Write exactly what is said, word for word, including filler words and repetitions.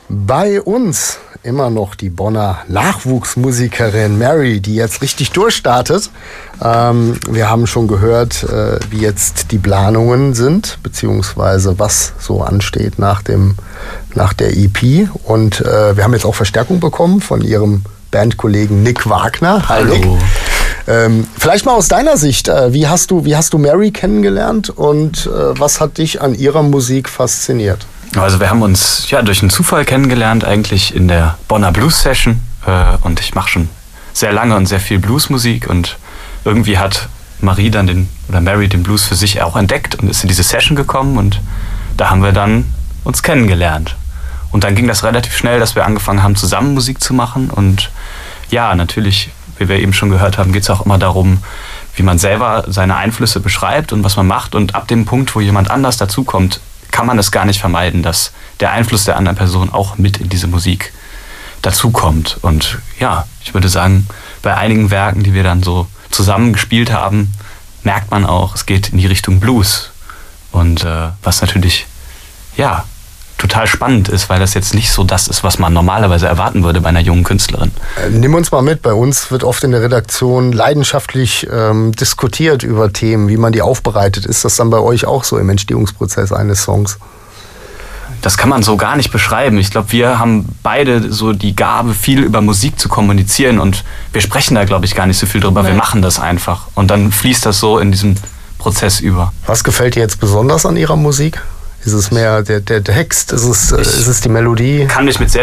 Bei uns immer noch die Bonner Nachwuchsmusikerin Mary, die jetzt richtig durchstartet. Ähm, wir haben schon gehört, äh, wie jetzt die Planungen sind, beziehungsweise was so ansteht nach dem, nach der E P. Und äh, wir haben jetzt auch Verstärkung bekommen von ihrem Bandkollegen Nick Wagner. Hallo. Nick. Ähm, vielleicht mal aus deiner Sicht, äh, wie hast du, wie hast du Mary kennengelernt und äh, was hat dich an ihrer Musik fasziniert? Also wir haben uns ja durch einen Zufall kennengelernt, eigentlich in der Bonner Blues Session. Äh, und ich mache schon sehr lange und sehr viel Bluesmusik. Und irgendwie hat Marie dann den, oder Mary den Blues für sich auch entdeckt und ist in diese Session gekommen. Und da haben wir dann uns kennengelernt. Und dann ging das relativ schnell, dass wir angefangen haben, zusammen Musik zu machen. Und ja, natürlich, wie wir eben schon gehört haben, geht es auch immer darum, wie man selber seine Einflüsse beschreibt und was man macht. Und ab dem Punkt, wo jemand anders dazukommt, kann man es gar nicht vermeiden, dass der Einfluss der anderen Person auch mit in diese Musik dazukommt. Und ja, ich würde sagen, bei einigen Werken, die wir dann so zusammen gespielt haben, merkt man auch, es geht in die Richtung Blues. Und äh, was natürlich, ja, total spannend ist, weil das jetzt nicht so das ist, was man normalerweise erwarten würde bei einer jungen Künstlerin. Nimm uns mal mit, bei uns wird oft in der Redaktion leidenschaftlich ähm, diskutiert über Themen, wie man die aufbereitet. Ist das dann bei euch auch so im Entstehungsprozess eines Songs? Das kann man so gar nicht beschreiben. Ich glaube, wir haben beide so die Gabe, viel über Musik zu kommunizieren und wir sprechen da, glaube ich, gar nicht so viel drüber. Nee. Wir machen das einfach und dann fließt das so in diesen Prozess über. Was gefällt dir jetzt besonders an ihrer Musik? Ist es mehr der, der Text? Ist es, ist es die Melodie? Ich kann mich mit sehr